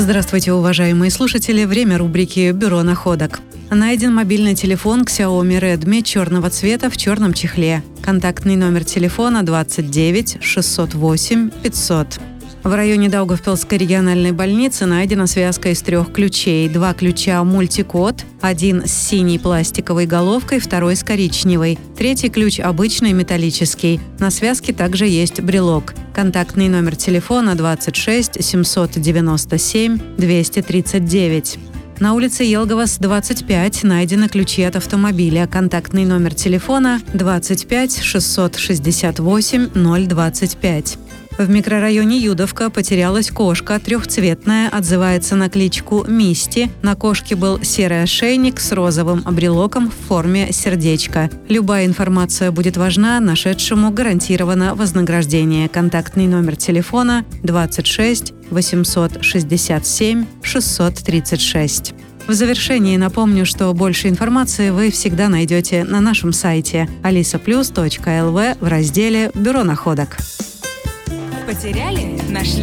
Здравствуйте, уважаемые слушатели! Время рубрики «Бюро находок». Найден мобильный телефон Xiaomi Redmi черного цвета в черном чехле. Контактный номер телефона 29 608 500. В районе Даугавпилской региональной больницы найдена связка из 3 ключей. 2 ключа мультикод, один с синей пластиковой головкой, второй с коричневой. 3 ключ обычный металлический. На связке также есть брелок. Контактный номер телефона 26 797 239. На улице Елговас, 25, найдены ключи от автомобиля. Контактный номер телефона 25 668 025. В микрорайоне Юдовка потерялась кошка, трехцветная, отзывается на кличку Мисти. На кошке был серый ошейник с розовым брелоком в форме сердечка. Любая информация будет важна, нашедшему гарантировано вознаграждение. Контактный номер телефона 26 867 636. В завершении напомню, что больше информации вы всегда найдете на нашем сайте alisaplus.lv в разделе «Бюро находок». Потеряли? Нашли?